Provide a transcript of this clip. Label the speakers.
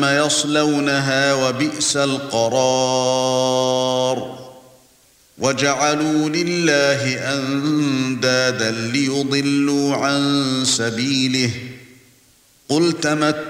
Speaker 1: يصلونها وبئس القرار وجعلوا لله أندادا ليضلوا عن سبيله قل تمتعوا